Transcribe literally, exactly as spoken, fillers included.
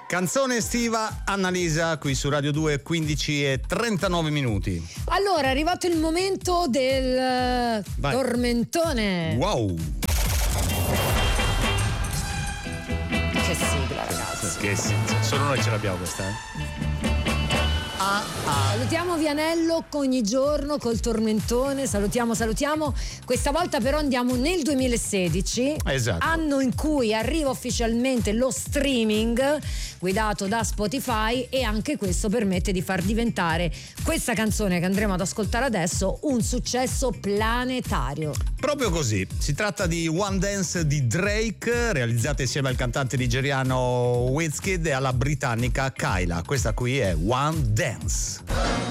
Canzone estiva, Annalisa, qui su Radio due, quindici e trentanove minuti. Allora, è arrivato il momento del Vai. tormentone. Wow! Che sigla, ragazzi. Che senso, solo noi ce l'abbiamo questa, eh? Ah, ah. Salutiamo Vianello ogni giorno col tormentone, salutiamo, salutiamo. Questa volta però andiamo nel duemilasedici, Esatto. anno in cui arriva ufficialmente lo streaming guidato da Spotify, e anche questo permette di far diventare questa canzone che andremo ad ascoltare adesso un successo planetario. Proprio così, si tratta di One Dance di Drake, realizzata insieme al cantante nigeriano Wizkid e alla britannica Kyla. Questa qui è One Dance.